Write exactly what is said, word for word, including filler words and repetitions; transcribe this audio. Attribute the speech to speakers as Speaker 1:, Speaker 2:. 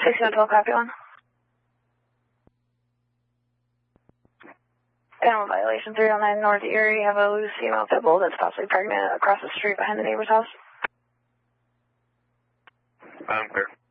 Speaker 1: sixty-one twelve, copy one. Animal violation three oh nine North Erie. You have a loose female pit bull that's possibly pregnant across the street behind the neighbor's house.
Speaker 2: I'm clear.